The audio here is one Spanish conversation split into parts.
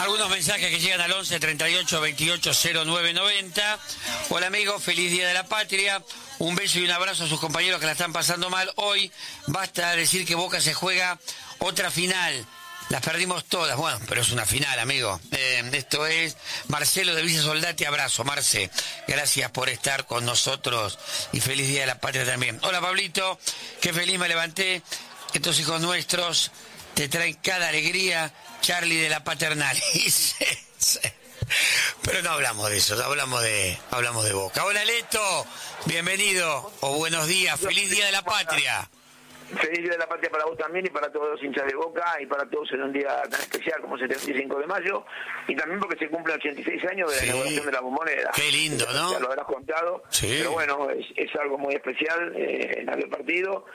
Algunos mensajes que llegan al 11 38 28 09 90. Hola amigo, feliz Día de la Patria. Un beso y un abrazo a sus compañeros que la están pasando mal. Hoy basta decir que Boca se juega otra final. Las perdimos todas. Bueno, pero es una final, amigo. Esto es Marcelo de Villa Soldati. Abrazo, Marce. Gracias por estar con nosotros y feliz Día de la Patria también. Hola, Pablito. Qué feliz me levanté. Estos hijos nuestros te traen cada alegría. Charlie de la Paternal. Pero no hablamos de eso, hablamos de Boca. Hola, Leto. Bienvenido o buenos días. Feliz Día de la Patria. Feliz Día de la Patria para vos también y para todos los hinchas de Boca y para todos en un día tan especial como el 75 de mayo y también porque se cumplen 86 años de la inauguración de la Bombonera. Qué lindo, ¿no? Ya lo habrás contado, pero bueno, es algo muy especial en aquel partido.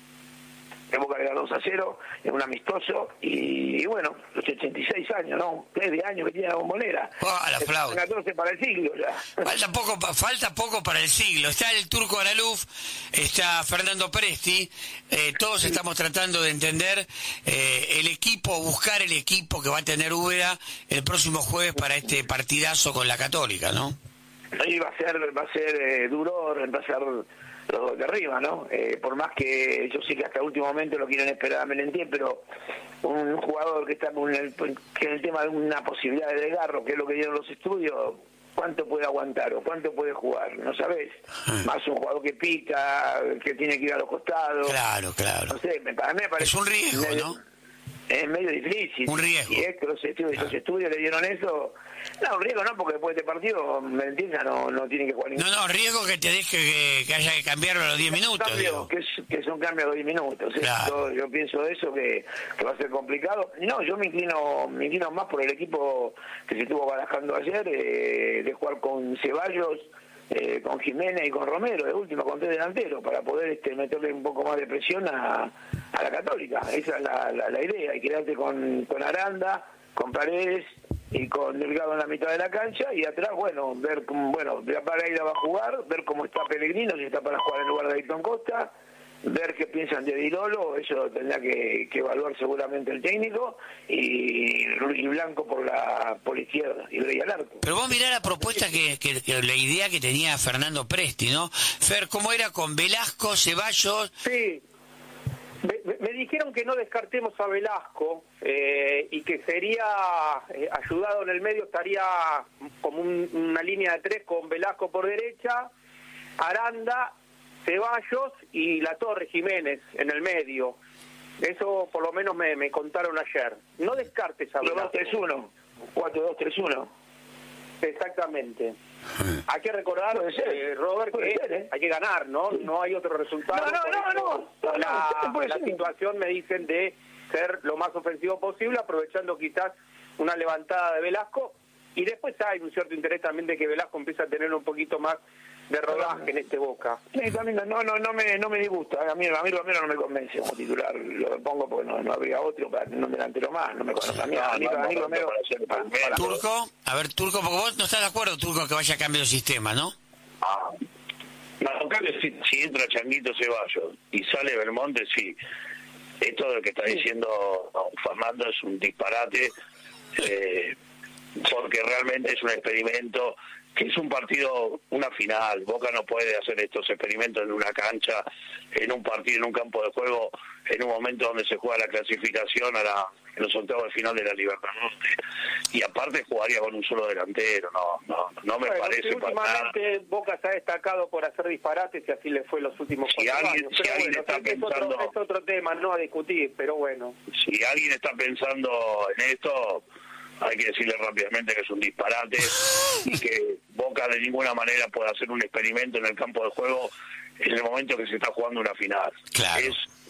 En Boca le ganó 2-0, en un amistoso, y bueno, los 86 años, ¿no? 3 de años que tiene la Bombonera. La flauta. 14 para el siglo ya. Falta poco para el siglo. Está el Turco Araluf, está Fernando Presti, todos estamos tratando de entender el equipo, buscar el equipo que va a tener Úbeda el próximo jueves para este partidazo con la Católica, ¿no? Ahí va a ser duro reemplazar los de arriba, ¿no? Por más que yo sé que hasta el último momento lo quieren esperar a Melentier, pero un jugador que está que en el tema de una posibilidad de desgarro, que es lo que dieron los estudios, ¿cuánto puede aguantar o cuánto puede jugar? No sabés. Más un jugador que pica, que tiene que ir a los costados. Claro. No sé, para mí me parece... Es un riesgo, ¿no? Es medio difícil. Un riesgo. Y es que los estudios le dieron eso. No, un riesgo no, porque después de este partido, me entiendes, no tiene que jugar ningún. No, riesgo que te deje que haya que cambiarlo a los 10 minutos. Que son cambios a los 10 minutos. Claro. Yo pienso eso, que va a ser complicado. No, yo me inclino más por el equipo que se estuvo barajando ayer, de jugar con Ceballos, con Jiménez y con Romero, de última, con 3 delanteros, para poder meterle un poco más de presión a la Católica. Esa es la idea, y quedarte con Aranda, con Paredes y con Delgado en la mitad de la cancha, y atrás, ver cómo, la Pareira va a jugar, ver cómo está Pellegrino, si está para jugar en lugar de Ayrton Costa, ver qué piensan de Di Lolo, eso tendrá que evaluar seguramente el técnico, y Blanco por izquierda, y Grey al arco. Pero vos mirá la propuesta que la idea que tenía Fernando Presti, ¿no? Fer, ¿cómo era con Velasco, Ceballos? Sí. Me dijeron que no descartemos a Velasco y que sería ayudado en el medio, estaría como una línea de 3 con Velasco por derecha, Aranda, Ceballos y La Torre Jiménez en el medio. Eso por lo menos me contaron ayer. No descartes a Velasco. 4-2-3-1. 4-2-3-1. Exactamente. Hay que recordar, Robert, que hay que ganar, ¿no? No hay otro resultado. No. La situación, me dicen, de ser lo más ofensivo posible, aprovechando quizás una levantada de Velasco, y después hay un cierto interés también de que Velasco empiece a tener un poquito más de rodaje en este Boca. Sí, también no me disgusta. A mí Romero no me convence como titular. Lo pongo porque no habría otro para tener un delantero más. No me conoce. A mí Romero... Turco, Turco, porque vos no estás de acuerdo, Turco, que vaya a cambiar el sistema, ¿no? No, cambio si entra Changuito Ceballos y sale Belmonte, sí. Esto de lo que está diciendo Fernando es un disparate, porque realmente es un experimento, que es un partido, una final. Boca no puede hacer estos experimentos en una cancha, en un partido, en un campo de juego, en un momento donde se juega la clasificación en los octavos de final de la Libertadores. Y aparte jugaría con un solo delantero. No me parece para nada. Últimamente Boca se ha destacado por hacer disparates y así le fue los últimos 4 años. Si alguien está pensando, es otro tema, no a discutir, pero bueno. Si alguien está pensando en esto, hay que decirle rápidamente que es un disparate y que Boca de ninguna manera puede hacer un experimento en el campo de juego en el momento que se está jugando una final. Claro.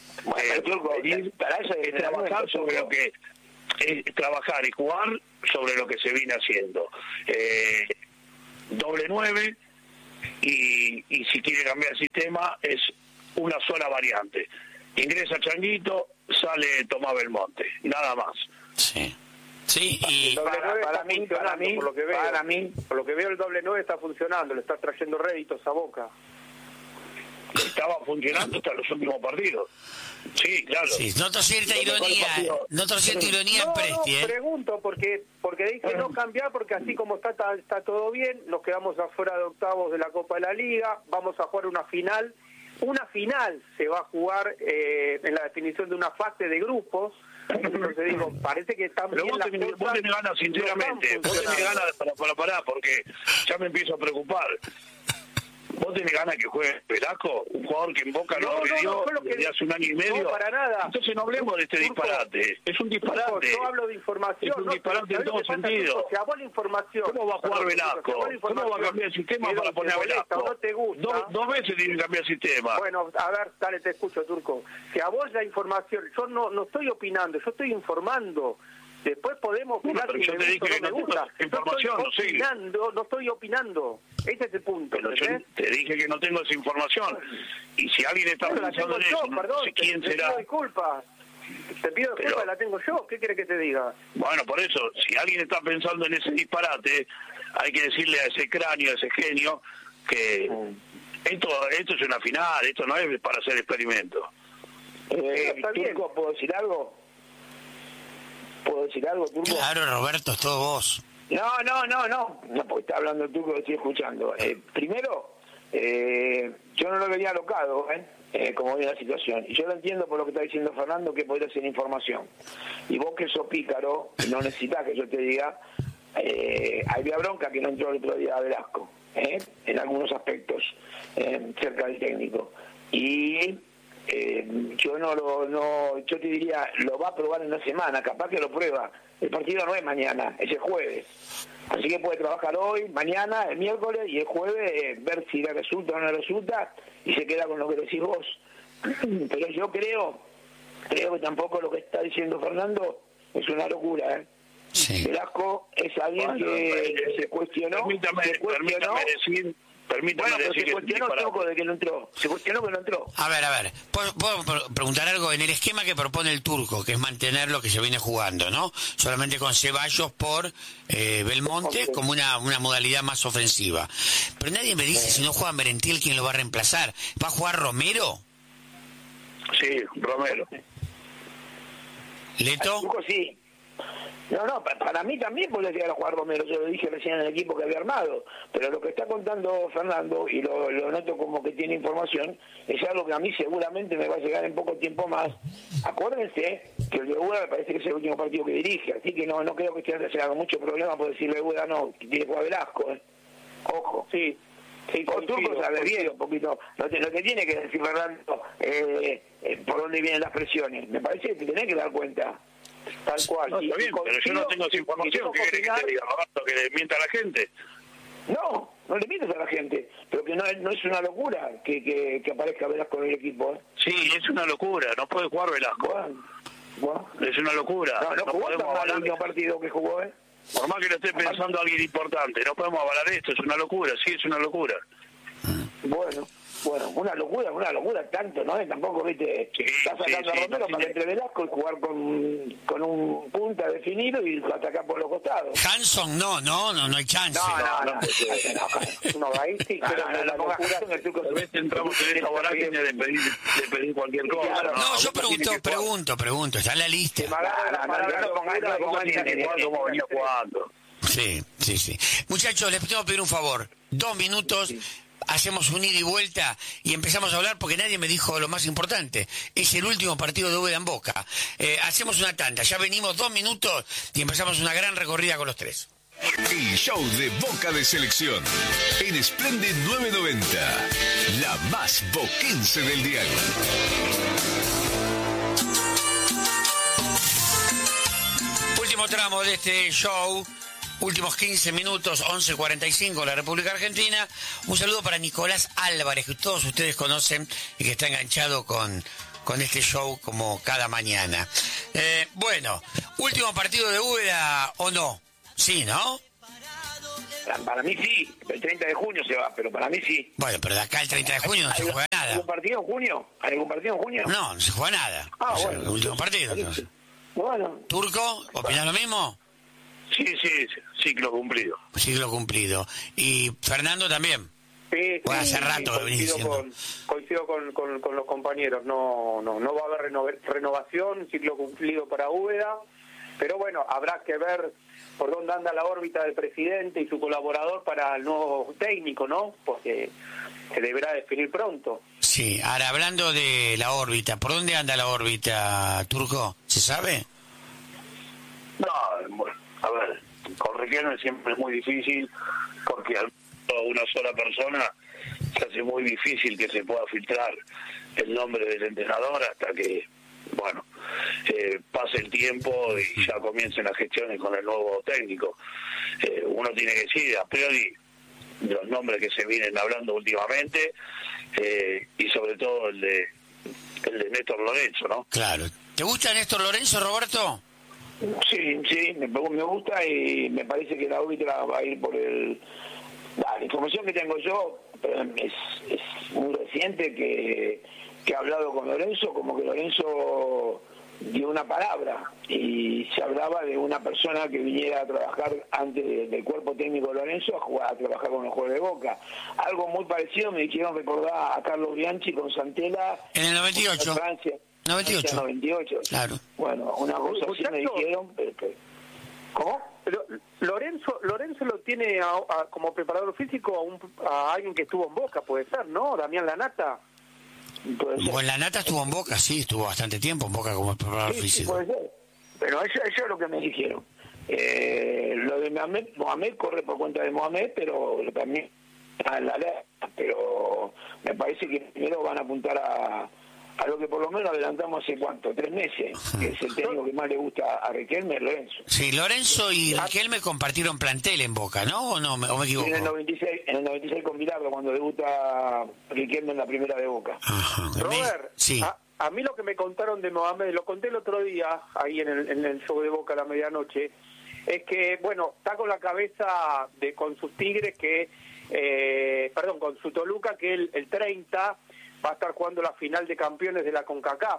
Es trabajar sobre lo que trabajar y jugar sobre lo que se viene haciendo. Doble 9 y si quiere cambiar el sistema es una sola variante. Ingresa Changuito, sale Tomás Belmonte, nada más. Sí, y para mí, por lo que veo el doble 9 está funcionando, le está trayendo réditos a Boca. estaba funcionando hasta los últimos partidos. Sí, claro. Sí, noto cierta ironía en Presti, No, pregunto, porque dije no cambiar, porque así como está todo bien, nos quedamos afuera de octavos de la Copa de la Liga, vamos a jugar una final. Una final se va a jugar en la definición de una fase de grupos. Entonces digo, parece que están bien las cosas. Vos tenés ganas, sinceramente, vos tenés ganas para porque ya me empiezo a preocupar. ¿Vos tenés ganas que juegue Velasco? Un jugador que en Boca no agredió desde hace un año y medio. No, para nada. Entonces no hablemos de este disparate. Es un disparate. Yo hablo de información. Es un disparate en todo sentido. Se abó la información. ¿Cómo va a jugar Velasco? ¿Cómo va a cambiar el sistema para poner a Velasco? No te gusta. Dos veces tiene que cambiar el sistema. Bueno, a ver, dale, te escucho, Turco. Se abó la información. Yo no estoy opinando, yo estoy informando. Después podemos opinar. Pero yo te dije que no tengo información, no estoy opinando. Ese es el punto. Pero yo te dije que no tengo esa información. Y si alguien está pensando en eso, no sé quién será. Te pido disculpas, la tengo yo. ¿Qué quieres que te diga? Bueno, por eso, si alguien está pensando en ese disparate, hay que decirle a ese cráneo, a ese genio, que esto es una final, esto no es para hacer experimentos. Turco, ¿puedo decir algo? ¿Puedo decir algo, Turco? Claro, Roberto, es todo vos. No, porque está hablando el Turco, lo estoy escuchando. Primero, yo no lo venía alocado, como viene la situación. Y yo lo entiendo por lo que está diciendo Fernando, que podría ser información. Y vos que sos pícaro, no necesitas que yo te diga, había bronca que no entró el otro día a Velasco, en algunos aspectos, cerca del técnico. Y yo te diría, lo va a probar en una semana, capaz que lo prueba. El partido no es mañana, es el jueves. Así que puede trabajar hoy, mañana, el miércoles y el jueves, ver si le resulta o no le resulta, y se queda con lo que decís vos. Pero yo creo que tampoco lo que está diciendo Fernando es una locura, Sí. Velasco es alguien que se cuestionó. Permítame decir se cuestionó poco de que no entró. Se cuestionó que no entró. A ver, ¿puedo preguntar algo? En el esquema que propone el Turco, que es mantener lo que se viene jugando, ¿no? Solamente con Ceballos por Belmonte, como una modalidad más ofensiva. Pero nadie me dice, si no juega Merentiel, ¿quién lo va a reemplazar? ¿Va a jugar Romero? Sí, Romero. ¿Leto? Turco sí. No, para mí también podría llegar a jugar Romero, yo lo dije recién en el equipo que había armado, pero lo que está contando Fernando, y lo noto como que tiene información, es algo que a mí seguramente me va a llegar en poco tiempo más. Acuérdense que el de Ueda me parece que es el último partido que dirige, así que no creo que se haga mucho problema por decirle Ueda no, que tiene que jugar Velasco, Ojo. Sí, por Turco sabe bien un poquito lo que tiene que decir Fernando, por dónde vienen las presiones. Me parece que tenés que dar cuenta. Tal cual. No, está bien, pero yo no tengo esa información. ¿Qué querés que te diga, Roberto? ¿Que le mienta a la gente? No le mientas a la gente, pero que no es una locura que aparezca Velasco en el equipo. Sí, es una locura, no puede jugar Velasco. Bueno. Es una locura. No jugó tan mal el último partido que jugó, Por más que lo esté pensando alguien importante, no podemos avalar esto, es una locura, sí, es una locura. Bueno, una locura tanto, ¿no? Tampoco, viste, está sacando a Romero para entre Velasco y jugar con un punta definido y atacar por los costados. Hanson, no hay chance. No, ahí sí, pero la locura en el Turco. Tal vez entramos en esta vorágine de pedir cualquier cosa. No, yo pregunto, está en la lista. ¿Cómo venía jugando? Sí. Muchachos, les tengo que pedir un favor. 2 minutos. Hacemos un ida y vuelta y empezamos a hablar porque nadie me dijo lo más importante. Es el último partido de Úbeda en Boca. Hacemos una tanda, ya venimos 2 minutos y empezamos una gran recorrida con los tres. El show de Boca de Selección en Splendid 990, la más boquense del diario. Último tramo de este show. Últimos 15 minutos, 11:45 la República Argentina. Un saludo para Nicolás Álvarez, que todos ustedes conocen y que está enganchado con este show como cada mañana. Bueno, último partido de Úbeda o no. Sí, ¿no? Para mí sí, el 30 de junio se va, pero para mí sí. Bueno, pero de acá el 30 de junio no se juega nada. ¿Hay algún partido en junio? No se juega nada. Bueno. El último partido. Entonces. Bueno. ¿Turco? ¿Opinás lo mismo? Sí, ciclo cumplido. Ciclo cumplido. ¿Y Fernando también? Sí, hace rato que venís coincido con los compañeros, no va a haber renovación, ciclo cumplido para Úbeda, pero bueno, habrá que ver por dónde anda la órbita del presidente y su colaborador para el nuevo técnico, ¿no? Porque se deberá definir pronto. Sí, ahora hablando de la órbita, ¿por dónde anda la órbita, Turco? ¿Se sabe? No, bueno, a ver, con Riquelme siempre es muy difícil, porque al una sola persona se hace muy difícil que se pueda filtrar el nombre del entrenador hasta que, bueno, pase el tiempo y ya comiencen las gestiones con el nuevo técnico. Uno tiene que decir, a priori, los nombres que se vienen hablando últimamente, y sobre todo el de Néstor Lorenzo, ¿no? Claro. ¿Te gusta Néstor Lorenzo, Roberto? Sí, me gusta y me parece que la órbita va a ir por el... La información que tengo yo es muy reciente que he hablado con Lorenzo, como que Lorenzo dio una palabra y se hablaba de una persona que viniera a trabajar antes del cuerpo técnico de Lorenzo a trabajar con los jugadores de Boca. Algo muy parecido me dijeron recordar a Carlos Bianchi con Santella en el 98. En Francia. 98. Claro. Bueno, una cosa así me dijeron. ¿Cómo? Pero Lorenzo lo tiene como preparador físico a alguien que estuvo en Boca, puede ser, ¿no? Damián Lanata. Bueno, Lanata estuvo en Boca, sí, estuvo bastante tiempo en Boca como preparador físico. Sí, puede ser. Pero eso es lo que me dijeron. Lo de Mohamed corre por cuenta de Mohamed, pero también pero me parece que primero van a apuntar a lo que por lo menos adelantamos hace ¿cuánto? 3 meses, que es el técnico que más le gusta a Riquelme, Lorenzo. Sí, Lorenzo y Riquelme compartieron plantel en Boca, ¿no? ¿O me equivoco? En el 96 con Bilardo, cuando debuta Riquelme en la primera de Boca. Ajá. Robert, sí. A mí lo que me contaron de Mohamed, lo conté el otro día, ahí en el show de Boca a la medianoche, es que, bueno, está con la cabeza con sus Tigres con su Toluca, que el 30... va a estar jugando la final de campeones de la CONCACAF.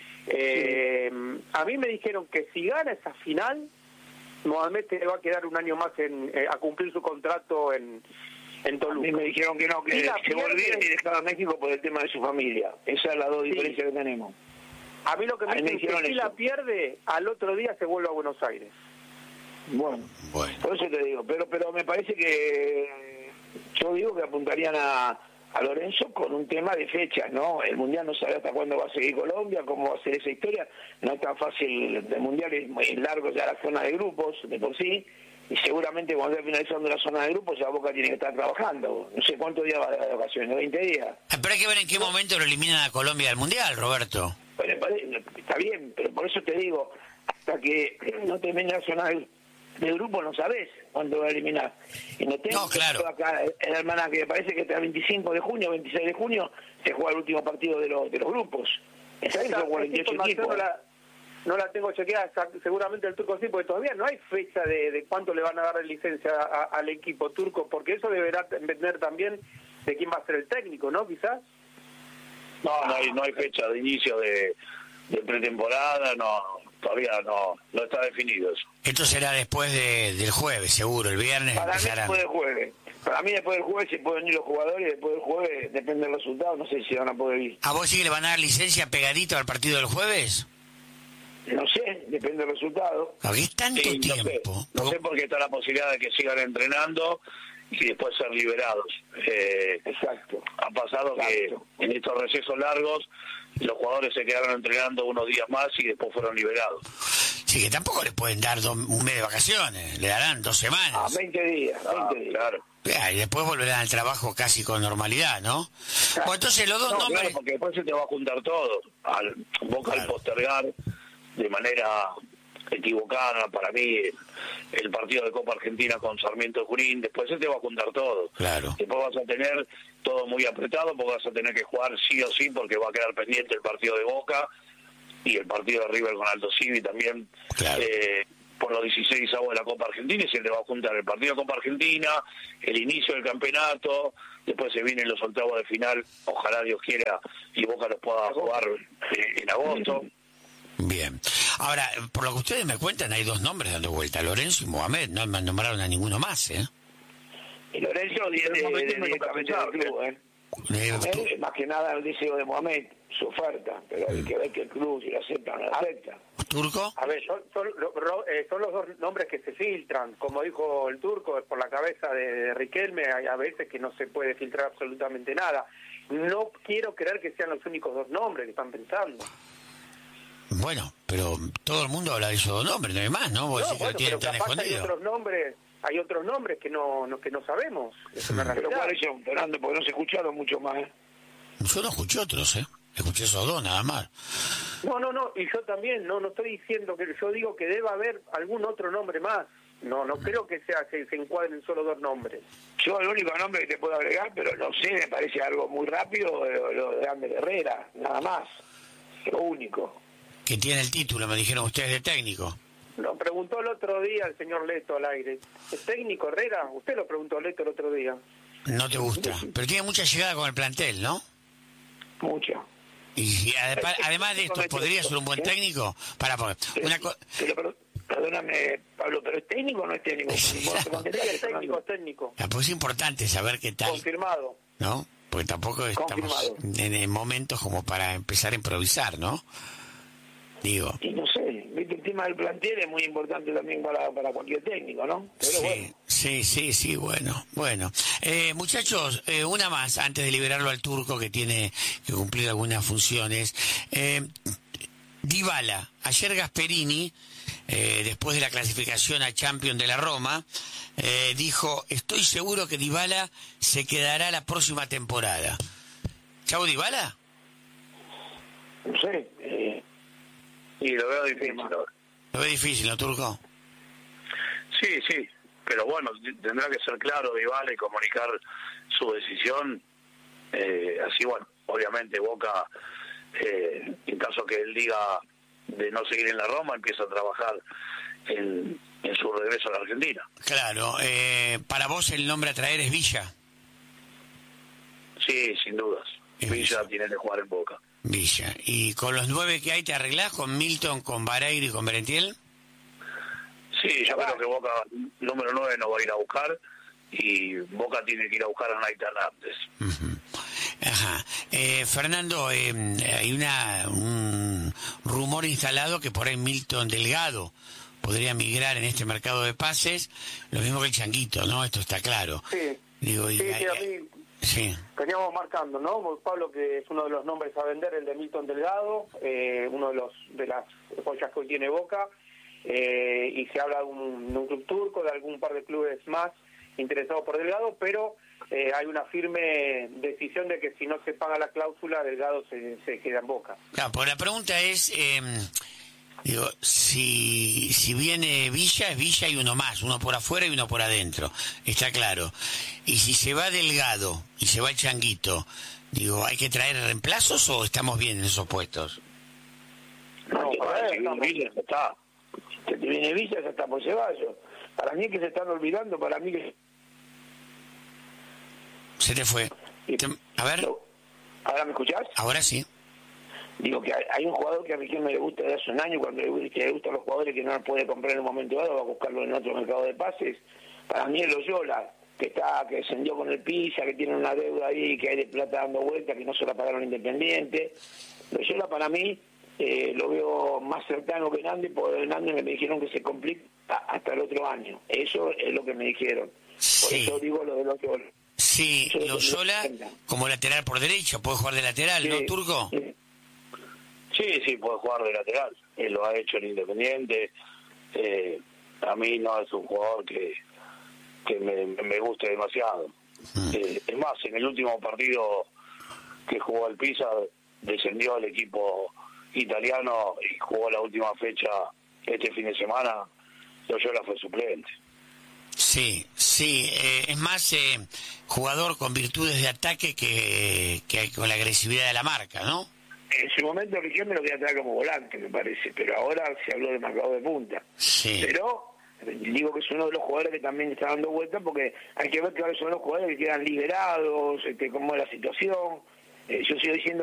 A mí me dijeron que si gana esa final, Mohamed te va a quedar un año más a cumplir su contrato en Toluca. A mí me dijeron que no, que volvía y dejaba a México por el tema de su familia. Esas son las dos diferencias que tenemos. A mí lo que me dicen es que si la pierde, al otro día se vuelve a Buenos Aires. Bueno, por eso te digo. Pero me parece que yo digo que apuntarían a Lorenzo con un tema de fechas, ¿no? El Mundial no sabe hasta cuándo va a seguir Colombia, cómo va a ser esa historia. No es tan fácil, el Mundial es muy largo ya la zona de grupos, de por sí, y seguramente cuando esté finalizando la zona de grupos ya Boca tiene que estar trabajando. No sé cuántos días va a dar de vacaciones, 20 días. Pero hay que ver en qué momento lo eliminan a Colombia del Mundial, Roberto. Bueno, está bien, pero por eso te digo, hasta que no termine la zona del grupo no sabés cuándo va a eliminar. Y no tengo claro. Acá en el almanaque, parece que hasta el 25 de junio, 26 de junio, se juega el último partido de los grupos. Esa 48 equipos. No la tengo chequeada, seguramente el Turco sí, porque todavía no hay fecha de cuánto le van a dar de licencia al equipo turco, porque eso deberá depender también de quién va a ser el técnico, ¿no? Quizás. No hay fecha de inicio de pretemporada, todavía no está definido eso. Esto será después del jueves, seguro, el viernes. Para mí después del jueves. Para mí después del jueves se pueden ir los jugadores y después del jueves, depende del resultado, no sé si van a poder ir. ¿A vos sí que le van a dar licencia pegadito al partido del jueves? No sé, depende del resultado. ¿Qué es tanto tiempo? No sé porque está la posibilidad de que sigan entrenando y después ser liberados. Exacto. Ha pasado que en estos recesos largos los jugadores se quedaron entrenando unos días más y después fueron liberados. Sí, que tampoco les pueden dar un mes de vacaciones, le darán 2 semanas. 20 días. Claro. Y después volverán al trabajo casi con normalidad, ¿no? Bueno, entonces los dos nombres... Claro, porque después se te va a juntar todo. Boca al postergar de manera equivocada, para mí, el partido de Copa Argentina con Sarmiento de Junín, después se te va a juntar todo. Claro. Después vas a tener todo muy apretado, porque vas a tener que jugar sí o sí, porque va a quedar pendiente el partido de Boca y el partido de River con Aldo Civi también. Claro. Por los 16avos de la Copa Argentina, y se te va a juntar el partido de Copa Argentina, el inicio del campeonato, después se vienen los octavos de final, ojalá Dios quiera y Boca los pueda jugar en agosto. Bien. Ahora, por lo que ustedes me cuentan, hay 2 nombres dando vuelta, Lorenzo y Mohamed, no me nombraron a ninguno más, ¿eh? Y Lorenzo viene directamente del club, más que nada el deseo de Mohamed, su oferta, pero hay que ver que el club si lo acepta o no lo acepta. ¿Turco? A ver, son los dos nombres que se filtran, como dijo el Turco, es por la cabeza de Riquelme, hay a veces que no se puede filtrar absolutamente nada. No quiero creer que sean los únicos dos nombres que están pensando. Bueno, pero todo el mundo habla de esos dos nombres, no hay más, ¿no? Vos decís que lo tienen tan escondido. Hay otros nombres que no sabemos. Es una realidad. Pero ¿cuáles son, Fernando? Porque no se escucharon mucho más, Yo no escuché otros, escuché esos dos nada más. No, y yo también, no estoy diciendo que, yo digo que debe haber algún otro nombre más. No creo que se encuadren solo dos nombres. Yo el único nombre que te puedo agregar, pero no sé, me parece algo muy rápido, lo de Ander Herrera, nada más, lo único. Que tiene el título, me dijeron ustedes, de técnico. Lo preguntó el otro día el señor Leto al aire. ¿Es técnico Herrera? Usted lo preguntó Leto el otro día. No te gusta, pero tiene mucha llegada con el plantel, ¿no? Mucha. Y además de esto, ¿podría ser un buen técnico? Perdóname, Pablo, ¿pero es técnico o no es técnico? Es técnico. Pues es importante saber qué tal. Confirmado. ¿No? Porque tampoco estamos en momentos como para empezar a improvisar, ¿no? Digo. Y no sé, viste, el tema del plantel es muy importante también para cualquier técnico, ¿no? Pero sí, bueno. Muchachos, una más, antes de liberarlo al Turco, que tiene que cumplir algunas funciones. Dybala, ayer Gasperini, después de la clasificación a Champions de la Roma, dijo, estoy seguro que Dybala se quedará la próxima temporada. ¿Chau Dybala? No sé, y lo veo difícil. ¿Lo ve difícil, no, Turco? Sí, pero bueno, tendrá que ser claro Dybala y comunicar su decisión. Así, bueno, obviamente Boca, en caso que él diga de no seguir en la Roma, empieza a trabajar en su regreso a la Argentina. Claro, para vos el nombre a traer es Villa. Sí, sin dudas. Villa tiene que jugar en Boca. Villa. ¿Y con los 9 que hay te arreglás con Milton, con Vareiro y con Merentiel? Sí, yo creo que Boca número 9 no va a ir a buscar y Boca tiene que ir a buscar a Naita Hernández. Ajá. Fernando, hay un rumor instalado que por ahí Milton Delgado podría migrar en este mercado de pases, lo mismo que el Changuito, ¿no? Esto está claro. Sí, a mí veníamos marcando, ¿no? Pablo, que es uno de los nombres a vender, el de Milton Delgado, uno de las joyas que hoy tiene Boca, y se habla de un club turco, de algún par de clubes más interesados por Delgado, pero hay una firme decisión de que si no se paga la cláusula, Delgado se queda en Boca. Claro, pues la pregunta es, si viene Villa, es Villa y uno más, uno por afuera y uno por adentro, está claro. Y si se va Delgado y se va el Changuito, ¿hay que traer reemplazos o estamos bien en esos puestos? No, para Villa ya está. Si viene Villa ya está por Ceballos. Para mí que se están olvidando, para mí que... Se te fue. A ver. ¿Ahora me escuchás? Ahora sí. Digo que hay un jugador que a mí que me gusta de hace un año, cuando le gustan los jugadores que no lo puede comprar en un momento dado, va a buscarlo en otro mercado de pases. Para mí es Loyola, que descendió con el Pisa, que tiene una deuda ahí, que hay de plata dando vueltas, que no se la pagaron Independiente. Loyola para mí lo veo más cercano que Hernández, porque Hernández me dijeron que se complica hasta el otro año. Eso es lo que me dijeron. Por eso digo lo de Loyola. Sí, Loyola como lateral por derecha, puede jugar de lateral, ¿no, Turco? Sí, puede jugar de lateral. Él lo ha hecho en Independiente. A mí no es un jugador que me guste demasiado. Es más, en el último partido que jugó el Pisa, descendió al equipo italiano y jugó la última fecha este fin de semana. Loyola fue suplente. Sí, es más jugador con virtudes de ataque que con la agresividad de la marca, ¿no? En su momento Riquelme lo quería traer como volante, me parece, pero ahora se habló de marcador de punta. Sí. Pero digo que es uno de los jugadores que también está dando vueltas, porque hay que ver que ahora son los jugadores que quedan liberados, cómo es la situación. Yo sigo diciendo